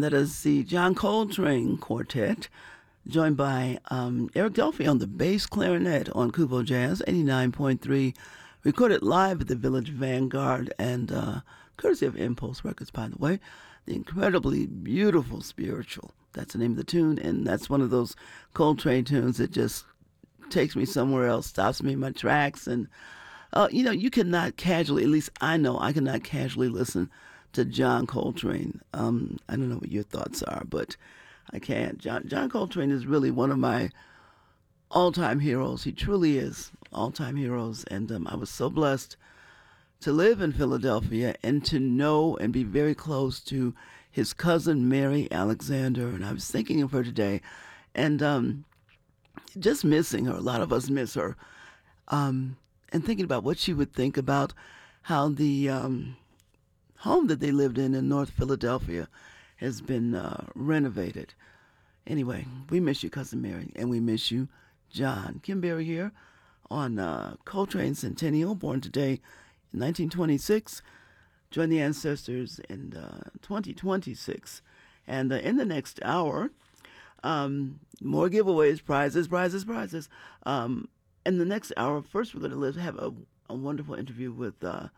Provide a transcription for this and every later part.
and that is the John Coltrane Quartet, joined by Eric Dolphy on the bass clarinet on Kuvo Jazz 89.3, recorded live at the Village Vanguard, and courtesy of Impulse Records, by the way. The incredibly beautiful Spiritual. That's the name of the tune, and that's one of those Coltrane tunes that just takes me somewhere else, stops me in my tracks. And, you cannot casually, at least I know I cannot casually listen to John Coltrane. I don't know what your thoughts are, but I can't. John Coltrane is really one of my all-time heroes. He truly is all-time heroes, and I was so blessed to live in Philadelphia and to know and be very close to his cousin Mary Alexander. And I was thinking of her today, and just missing her. A lot of us miss her, and thinking about what she would think about how the home that they lived in North Philadelphia has been renovated. Anyway, we miss you, Cousin Mary, and we miss you, John. Kim Berry here on Coltrane Centennial, born today in 1926, joined the ancestors in 2026. And in the next hour, more giveaways, prizes. In the next hour, first we're going to have a wonderful interview with...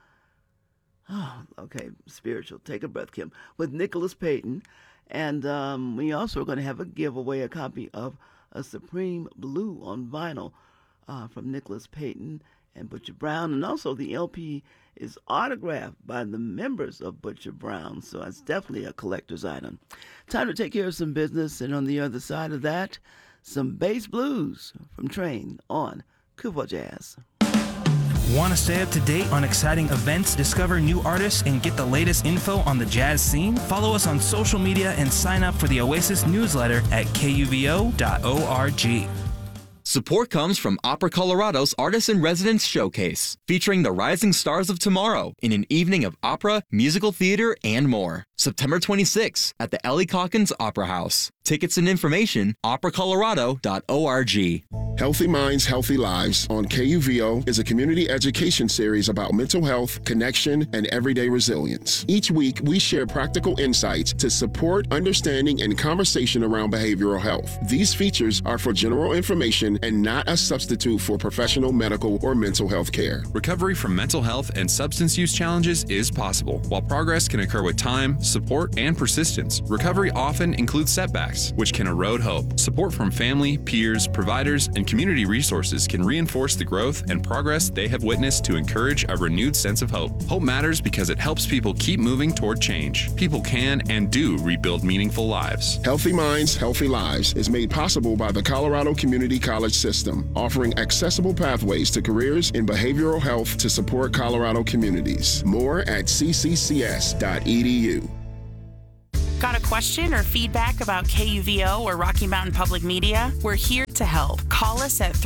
Spiritual. Take a breath, Kim. With Nicholas Payton. And we also are going to have a giveaway, a copy of A Supreme Blue on vinyl from Nicholas Payton and Butcher Brown. And also the LP is autographed by the members of Butcher Brown. So it's definitely a collector's item. Time to take care of some business. And on the other side of that, some bass blues from Train on Kuvo Jazz. Want to stay up to date on exciting events, discover new artists, and get the latest info on the jazz scene? Follow us on social media and sign up for the Oasis newsletter at kuvo.org. Support comes from Opera Colorado's Artist in Residence Showcase, featuring the rising stars of tomorrow in an evening of opera, musical theater, and more. September 26th at the Ellie Calkins Opera House. Tickets and information, operacolorado.org. Healthy Minds, Healthy Lives on KUVO is a community education series about mental health, connection, and everyday resilience. Each week, we share practical insights to support understanding and conversation around behavioral health. These features are for general information and not a substitute for professional medical or mental health care. Recovery from mental health and substance use challenges is possible. While progress can occur with time, support, and persistence, recovery often includes setbacks, which can erode hope. Support from family, peers, providers, and community resources can reinforce the growth and progress they have witnessed to encourage a renewed sense of hope. Hope matters because it helps people keep moving toward change. People can and do rebuild meaningful lives. Healthy Minds, Healthy Lives is made possible by the Colorado Community College System, offering accessible pathways to careers in behavioral health to support Colorado communities. More at cccs.edu. Got a question or feedback about KUVO or Rocky Mountain Public Media? We're here to help. Call us at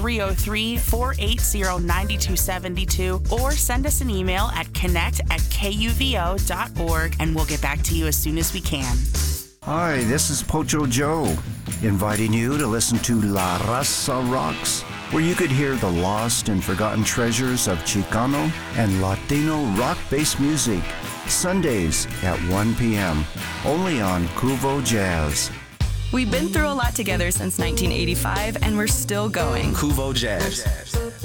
303-480-9272 or send us an email at connect@kuvo.org and we'll get back to you as soon as we can. Hi, this is Pocho Joe, inviting you to listen to La Raza Rocks, where you could hear the lost and forgotten treasures of Chicano and Latino rock-based music, Sundays at 1 p.m., only on Kuvo Jazz. We've been through a lot together since 1985, and we're still going. Kuvo Jazz.